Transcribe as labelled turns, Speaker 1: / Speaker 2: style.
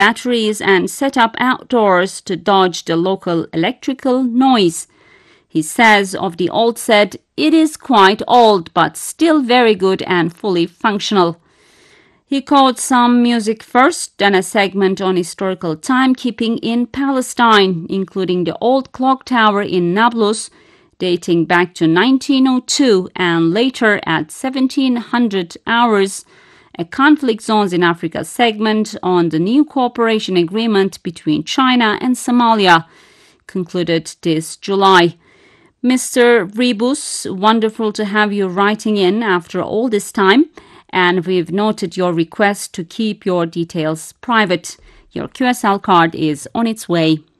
Speaker 1: batteries and set up outdoors to dodge the local electrical noise. He says of the old set, it is quite old but still very good and fully functional. He called some music first, then a segment on historical timekeeping in Palestine, including the old clock tower in Nablus, dating back to 1902, and later at 1700 hours, a conflict zones in Africa segment on the new cooperation agreement between China and Somalia, concluded this July. Mr. Rebus, wonderful to have you writing in after all this time, and we've noted your request to keep your details private. Your QSL card is on its way.